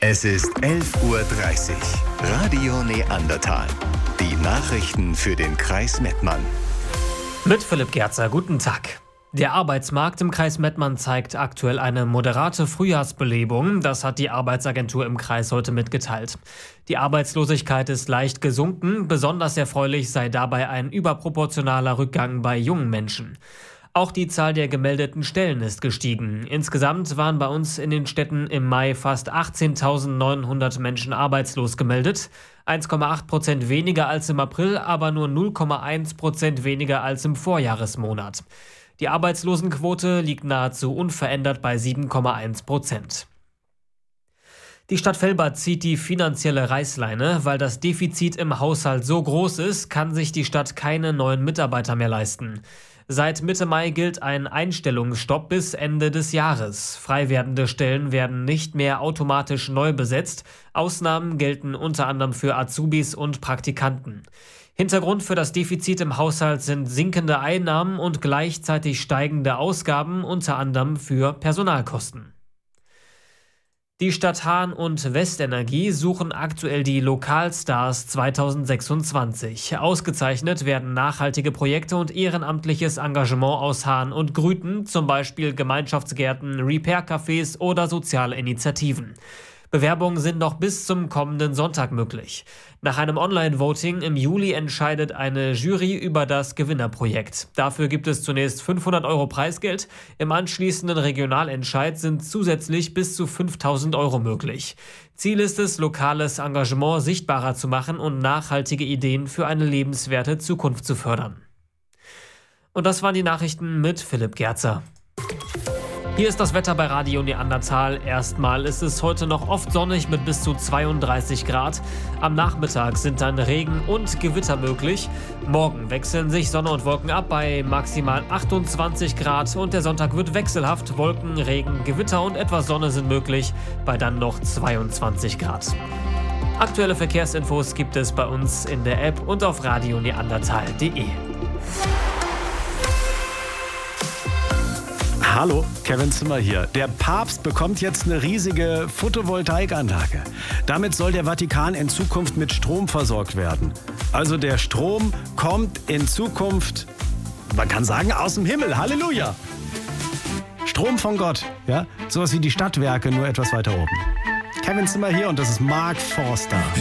Es ist 11:30 Uhr. Radio Neandertal. Die Nachrichten für den Kreis Mettmann. Mit Philipp Gerzer, guten Tag. Der Arbeitsmarkt im Kreis Mettmann zeigt aktuell eine moderate Frühjahrsbelebung. Das hat die Arbeitsagentur im Kreis heute mitgeteilt. Die Arbeitslosigkeit ist leicht gesunken. Besonders erfreulich sei dabei ein überproportionaler Rückgang bei jungen Menschen. Auch die Zahl der gemeldeten Stellen ist gestiegen. Insgesamt waren bei uns in den Städten im Mai fast 18.900 Menschen arbeitslos gemeldet. 1,8% weniger als im April, aber nur 0,1% weniger als im Vorjahresmonat. Die Arbeitslosenquote liegt nahezu unverändert bei 7,1%. Die Stadt Velbert zieht die finanzielle Reißleine. Weil das Defizit im Haushalt so groß ist, kann sich die Stadt keine neuen Mitarbeiter mehr leisten. Seit Mitte Mai gilt ein Einstellungsstopp bis Ende des Jahres. Frei werdende Stellen werden nicht mehr automatisch neu besetzt. Ausnahmen gelten unter anderem für Azubis und Praktikanten. Hintergrund für das Defizit im Haushalt sind sinkende Einnahmen und gleichzeitig steigende Ausgaben, unter anderem für Personalkosten. Die Stadt Hahn und Westenergie suchen aktuell die Lokalstars 2026. Ausgezeichnet werden nachhaltige Projekte und ehrenamtliches Engagement aus Hahn und Grüten, zum Beispiel Gemeinschaftsgärten, Repair-Cafés oder soziale Initiativen. Bewerbungen sind noch bis zum kommenden Sonntag möglich. Nach einem Online-Voting im Juli entscheidet eine Jury über das Gewinnerprojekt. Dafür gibt es zunächst 500 € Preisgeld. Im anschließenden Regionalentscheid sind zusätzlich bis zu 5.000 € möglich. Ziel ist es, lokales Engagement sichtbarer zu machen und nachhaltige Ideen für eine lebenswerte Zukunft zu fördern. Und das waren die Nachrichten mit Philipp Gerzer. Hier ist das Wetter bei Radio Neandertal. Erstmal ist es heute noch oft sonnig mit bis zu 32 Grad. Am Nachmittag sind dann Regen und Gewitter möglich. Morgen wechseln sich Sonne und Wolken ab bei maximal 28 Grad. Und der Sonntag wird wechselhaft. Wolken, Regen, Gewitter und etwas Sonne sind möglich bei dann noch 22 Grad. Aktuelle Verkehrsinfos gibt es bei uns in der App und auf radioneandertal.de. Hallo, Kevin Zimmer hier. Der Papst bekommt jetzt eine riesige Photovoltaikanlage. Damit soll der Vatikan in Zukunft mit Strom versorgt werden. Also der Strom kommt in Zukunft, man kann sagen, aus dem Himmel. Halleluja! Strom von Gott, ja? Sowas wie die Stadtwerke, nur etwas weiter oben. Kevin Zimmer hier und das ist Mark Forster.